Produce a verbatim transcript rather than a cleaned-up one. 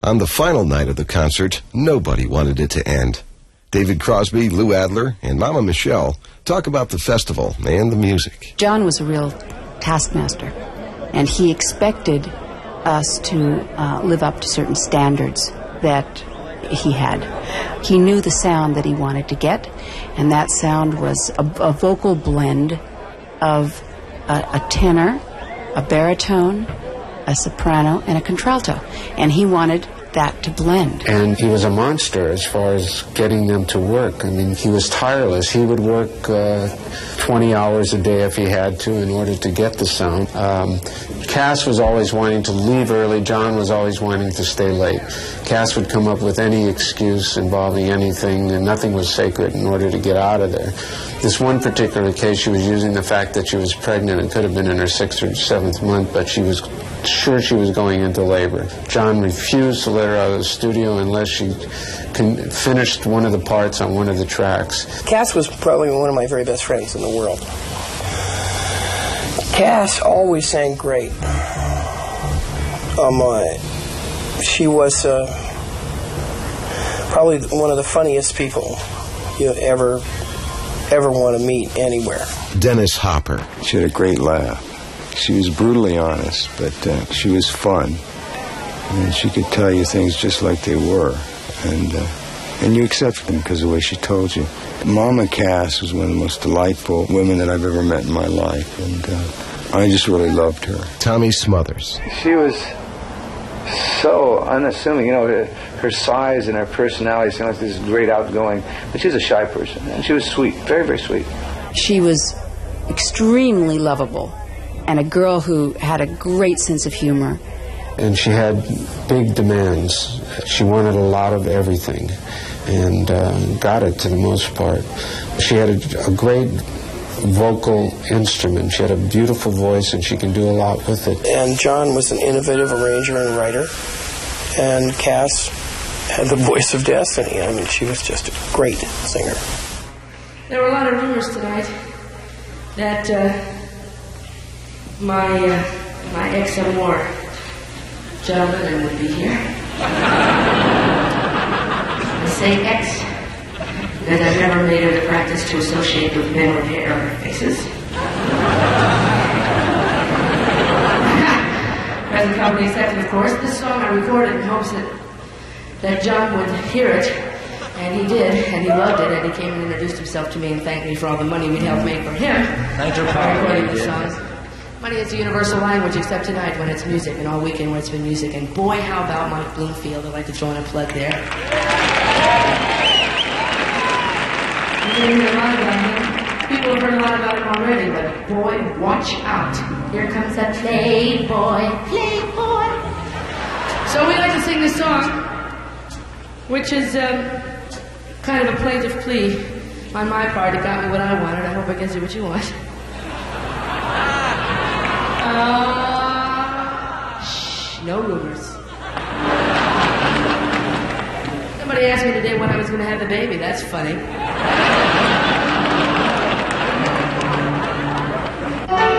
On the final night of the concert, nobody wanted it to end. David Crosby, Lou Adler, and Mama Michelle talk about the festival and the music. John was a real taskmaster, and he expected us to uh, live up to certain standards that he had. He knew the sound that he wanted to get, and that sound was a, a vocal blend of a, a tenor, a baritone, a soprano, and a contralto, and he wanted that to blend. And he was a monster as far as getting them to work. I mean, he was tireless. He would work uh, twenty hours a day if he had to in order to get the sound. Um, Cass was always wanting to leave early. John was always wanting to stay late. Cass would come up with any excuse involving anything, and nothing was sacred in order to get out of there. This one particular case, she was using the fact that she was pregnant. It could have been in her sixth or seventh month, but she was sure she was going into labor. John refused to let her out of the studio unless she con- finished one of the parts on one of the tracks. Cass was probably one of my very best friends in the world. Cass always sang great. Um, uh, she was uh, probably one of the funniest people you ever, ever want to meet anywhere. Dennis Hopper. She had a great laugh. She was brutally honest, but uh, she was fun. And she could tell you things just like they were. And uh, and you accepted them because of the way she told you. Mama Cass was one of the most delightful women that I've ever met in my life. And uh, I just really loved her. Tommy Smothers. She was so unassuming. You know, her, her size and her personality seemed like this great outgoing. But she was a shy person. And she was sweet. Very, very sweet. She was extremely lovable, and a girl who had a great sense of humor. And she had big demands. She wanted a lot of everything, and uh, got it to the most part. She had a, a great vocal instrument. She had a beautiful voice, and she can do a lot with it. And John was an innovative arranger and writer, and Cass had the voice of destiny. I mean, she was just a great singer. There were a lot of rumors tonight that uh, my uh, my ex-amour, John Lennon, would be here. I say ex because I've never made it a practice to associate with men with hair on their faces. Present company accepted, of course. This song I recorded in hopes that, that John would hear it, and he did, and he loved it, and he came and introduced himself to me and thanked me for all the money we'd helped make for him by recording the songs. Money is a universal language, except tonight when it's music, and all weekend when it's been music. And boy, how about Mike Bloomfield? I'd like to join a plug there. You can hear a lot about him. People have heard a lot about him already, but boy, watch out. Here comes a playboy, playboy. So we like to sing this song, which is um, kind of a plaintive plea on my part. It got me what I wanted. I hope it gets you what you want. Uh, shh, no rumors. Somebody asked me today when I was going to have the baby. That's funny.